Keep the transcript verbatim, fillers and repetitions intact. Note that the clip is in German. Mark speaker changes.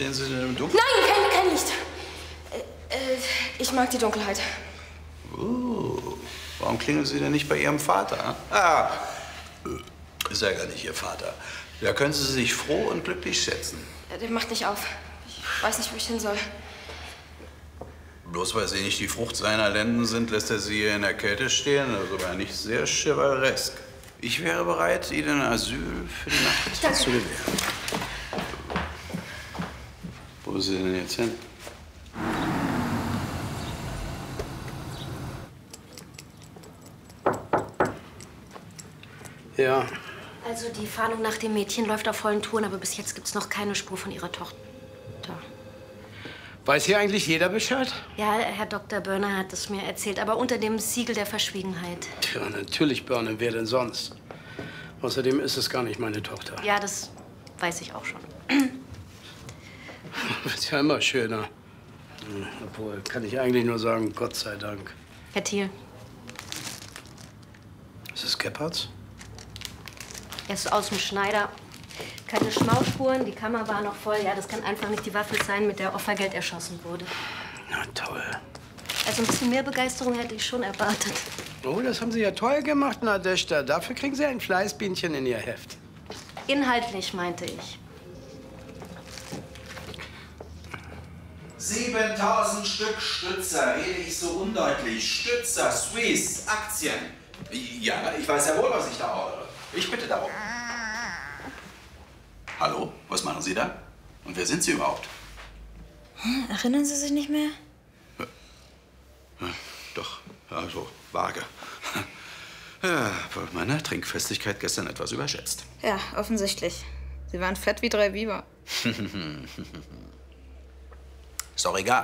Speaker 1: stehen Sie denn im Dunkeln?
Speaker 2: Nein, kein, kein Licht. Äh, äh, ich mag die Dunkelheit.
Speaker 1: Oh, warum klingeln Sie denn nicht bei Ihrem Vater? Ah, ist ja gar nicht Ihr Vater. Da können Sie sich froh und glücklich schätzen.
Speaker 2: Der macht nicht auf. Ich weiß nicht, wo ich hin soll.
Speaker 1: Bloß weil Sie nicht die Frucht seiner Lenden sind, lässt er Sie hier in der Kälte stehen. Also sogar nicht sehr chevaleresk. Ich wäre bereit, Ihnen Asyl für die Nacht
Speaker 2: Danke.
Speaker 1: zu gewähren. Wo ist sie denn jetzt hin?
Speaker 3: Ja.
Speaker 4: Also die Fahndung nach dem Mädchen läuft auf vollen Touren, aber bis jetzt gibt's noch keine Spur von ihrer Tochter.
Speaker 3: Weiß hier eigentlich jeder Bescheid?
Speaker 4: Ja, Herr Doktor Börner hat es mir erzählt, aber unter dem Siegel der Verschwiegenheit.
Speaker 3: Tja, natürlich, Börner. Wer denn sonst? Außerdem ist es gar nicht meine Tochter.
Speaker 4: Ja, das weiß ich auch schon.
Speaker 3: Wird ja immer schöner. Obwohl, kann ich eigentlich nur sagen, Gott sei Dank.
Speaker 4: Herr Thiel,
Speaker 3: Ist es Gebhards?
Speaker 4: er ist aus dem Schneider. Keine Schmausspuren, die Kammer war noch voll. Ja, das kann einfach nicht die Waffe sein, mit der Opfergeld erschossen wurde.
Speaker 3: Na toll.
Speaker 4: Also ein bisschen mehr Begeisterung hätte ich schon erwartet.
Speaker 3: Oh, das haben Sie ja toll gemacht, Nadeshda. Dafür kriegen Sie ein Fleißbienchen in Ihr Heft.
Speaker 4: Inhaltlich, meinte ich.
Speaker 5: siebentausend Stück Stützer, rede ich so undeutlich. Stützer, Swiss, Aktien. Ja, ich weiß ja wohl, was ich da ordere. Ich bitte darum.
Speaker 1: Hallo, was machen Sie da? Und wer sind Sie überhaupt?
Speaker 2: Hm, erinnern Sie sich nicht mehr?
Speaker 1: Ja. Ja, doch, also vage. Ja, wohl meine Trinkfestigkeit gestern etwas überschätzt.
Speaker 2: Ja, offensichtlich. Sie waren fett wie drei Biber.
Speaker 1: Ist doch egal.